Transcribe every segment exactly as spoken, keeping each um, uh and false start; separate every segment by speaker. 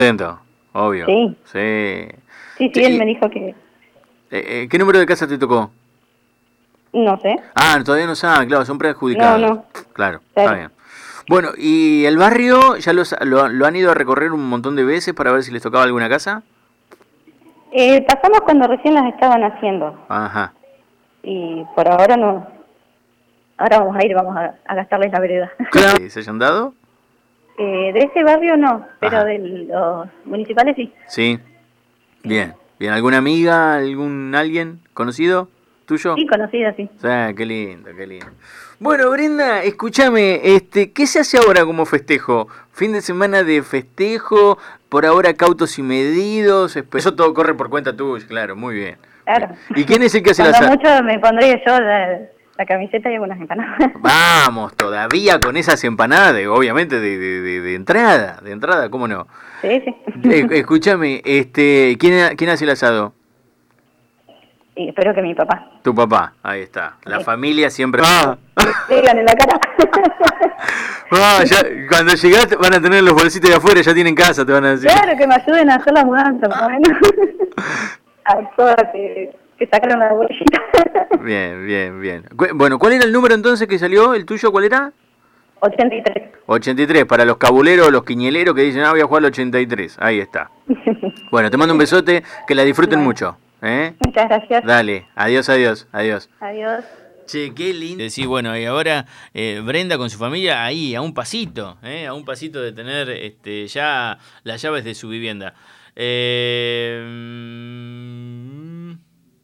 Speaker 1: Contento, obvio.
Speaker 2: Sí.
Speaker 1: Sí.
Speaker 2: Sí, sí,
Speaker 1: Sí,
Speaker 2: él
Speaker 1: y-
Speaker 2: me dijo que...
Speaker 1: eh, eh, ¿qué número de casa te tocó?
Speaker 2: No sé.
Speaker 1: Ah, todavía no saben, claro, son
Speaker 2: No,
Speaker 1: preadjudicados.
Speaker 2: no,
Speaker 1: Claro, está
Speaker 2: claro.
Speaker 1: bien. Bueno, ¿y el barrio ya los- lo, lo han ido a recorrer un montón de veces para ver si les tocaba alguna casa?
Speaker 2: Eh, pasamos cuando recién las estaban haciendo.
Speaker 1: Ajá.
Speaker 2: Y por ahora no. Ahora vamos a ir, vamos a, a gastarles la vereda.
Speaker 1: Claro. ¿Se hayan dado?
Speaker 2: eh, de ese barrio no, pero
Speaker 1: Ajá.
Speaker 2: de los municipales sí.
Speaker 1: Sí. Bien. Bien. ¿Alguna amiga, algún alguien conocido tuyo?
Speaker 2: Sí, conocida, sí.
Speaker 1: Sí, qué lindo, qué lindo. Bueno, Brenda, escúchame, este, ¿qué se hace ahora como festejo? ¿Fin de semana de festejo? ¿Por ahora cautos y medidos? Espe- Eso todo corre por cuenta tuya, claro, muy bien. Bien.
Speaker 2: Claro.
Speaker 1: ¿Y quién es el que hace la
Speaker 2: Cuando
Speaker 1: sa-
Speaker 2: mucho me pondré yo la, la camiseta y algunas empanadas.
Speaker 1: Vamos, todavía con esas empanadas, de, obviamente, de, de, de, de entrada, de entrada, ¿cómo no?
Speaker 2: Sí, sí.
Speaker 1: Eh, escúchame, este, ¿quién, quién hace el asado?
Speaker 2: Y espero que mi papá.
Speaker 1: Tu papá, ahí está. La
Speaker 2: Sí.
Speaker 1: familia siempre... Ah,
Speaker 2: Le pegan en la cara.
Speaker 1: ah, ya, cuando llegaste van a tener los bolsitos de afuera, ya tienen casa, te van a decir.
Speaker 2: Claro, que me ayuden a hacer la mudanza, por lo menos. A todas que, que sacaron la bolsita.
Speaker 1: Bien, bien, bien. Cu- Bueno, ¿cuál era el número entonces que salió? ¿El tuyo cuál era?
Speaker 2: ochenta y tres.
Speaker 1: ochenta y tres, para los cabuleros, los quiñeleros que dicen, ah, voy a jugar al ochenta y tres. Ahí está. Bueno, te mando un besote, que la disfruten
Speaker 2: Bueno,
Speaker 1: mucho. ¿Eh?
Speaker 2: muchas gracias.
Speaker 1: Dale, adiós, adiós, adiós.
Speaker 2: Adiós.
Speaker 1: Che, qué lindo. Sí, bueno, y ahora eh, Brenda con su familia ahí, a un pasito, ¿eh? A un pasito de tener este, ya las llaves de su vivienda. Eh, mm,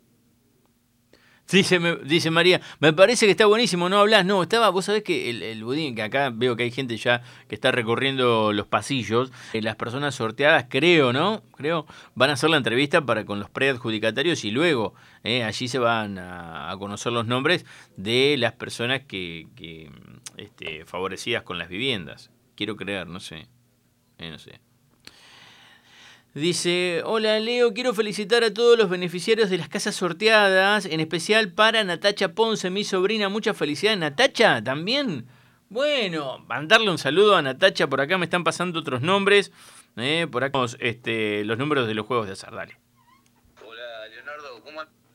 Speaker 1: Dice, me- dice María, me parece que está buenísimo, no hablas, no, estaba, vos sabés que el, el budín, que acá veo que hay gente ya que está recorriendo los pasillos, eh, las personas sorteadas, creo, ¿no? Creo, van a hacer la entrevista para con los preadjudicatarios y luego eh, allí se van a, a conocer los nombres de las personas que, que este, favorecidas con las viviendas. Quiero creer, no sé, eh, no sé. Dice, hola Leo, quiero felicitar a todos los beneficiarios de las casas sorteadas, en especial para Natacha Ponce, mi sobrina, mucha felicidad. ¿Natacha también? Bueno, mandarle un saludo a Natacha, por acá me están pasando otros nombres, eh, por acá tenemos, este, los números de los juegos de azar, dale.
Speaker 3: Hola, Leonardo, ¿cómo andas?